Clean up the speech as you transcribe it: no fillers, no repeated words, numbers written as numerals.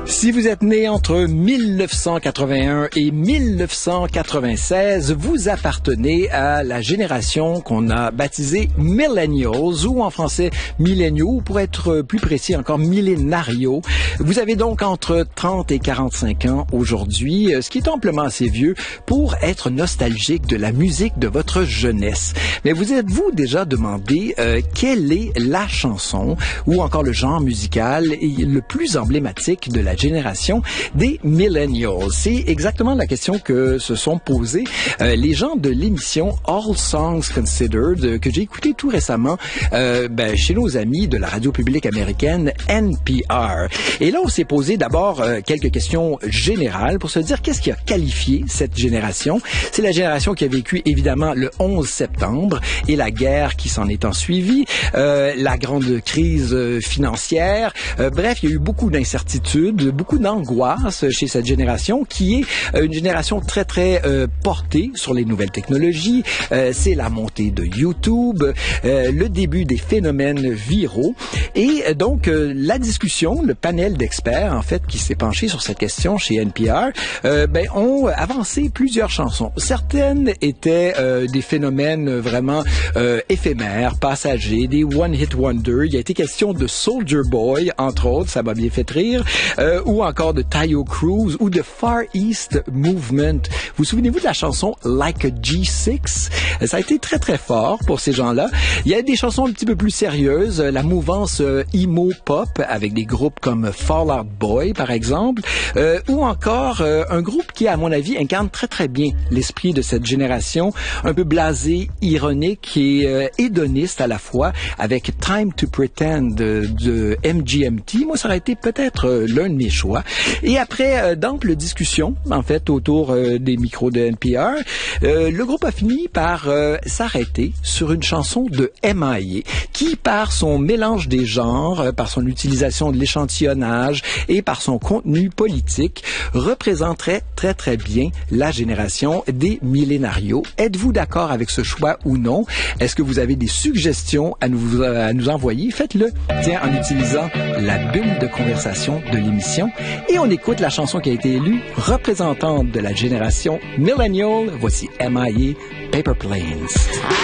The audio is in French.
Si vous êtes né entre 1981 et 1996, vous appartenez à la génération qu'on a baptisée Millennials, ou en français Milléniaux, ou pour être plus précis encore Millénarios. Vous avez donc entre 30 et 45 ans aujourd'hui, ce qui est amplement assez vieux pour être nostalgique de la musique de votre jeunesse. Mais vous êtes-vous déjà demandé quelle est la chanson ou encore le genre musical le plus emblématique de la génération des Millennials? C'est exactement la question que se sont posées les gens de l'émission All Songs Considered que j'ai écouté tout récemment chez nos amis de la radio publique américaine NPR. Et là, on s'est posé d'abord quelques questions générales pour se dire qu'est-ce qui a qualifié cette génération. C'est la génération qui a vécu évidemment le 11 septembre et la guerre qui s'en est ensuivie, la grande crise financière. Bref, il y a eu beaucoup d'incertitudes, beaucoup d'angoisse chez cette génération qui est une génération très, très portée sur les nouvelles technologies. C'est la montée de YouTube, le début des phénomènes viraux. Et donc, la discussion, le panel d'experts, en fait, qui s'est penché sur cette question chez NPR, ont avancé plusieurs chansons. Certaines étaient des phénomènes vraiment éphémères, passagers, des one-hit wonder. Il a été question de Soulja Boy, entre autres, ça m'a bien fait rire, ou encore de Taio Cruz ou de Far East Movement. Vous souvenez-vous de la chanson Like a G6? Ça a été très très fort pour ces gens-là. Il y a des chansons un petit peu plus sérieuses, la mouvance emo pop avec des groupes comme Fall Out Boy par exemple, ou encore un groupe qui à mon avis incarne très très bien l'esprit de cette génération, un peu blasé, ironique et hédoniste à la fois, avec Time to Pretend de MGMT. Moi, ça aurait été peut-être l'un de mes choix. Et après d'amples discussions, en fait, autour des micros de NPR, le groupe a fini par s'arrêter sur une chanson de M.I.A. qui, par son mélange des genres, par son utilisation de l'échantillonnage et par son contenu politique, représenterait très très bien la génération des millénarios. Êtes-vous d'accord avec ce choix ou non? Est-ce que vous avez des suggestions à nous envoyer? Faites-le, en utilisant la bulle de conversation de l'émission. Et on écoute la chanson qui a été élue représentante de la génération Millennial. Voici M.I.A. Paper Planes.